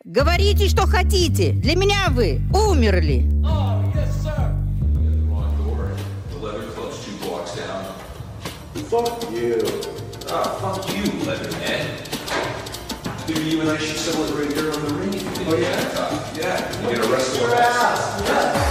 Говорите, что хотите. Для меня вы умерли. Fuck you. Fuck you, Leatherhead. Maybe you and I should celebrate here on the ring. Oh, yeah? Yeah. You get arrested. Your ass. Yeah.